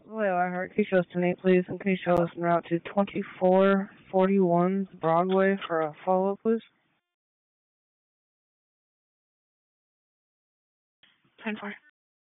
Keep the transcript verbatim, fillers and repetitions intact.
Hello, I heard. Can you show us tonight, please? And can you show us en route to twenty-four forty-one Broadway for a follow-up, please? ten four.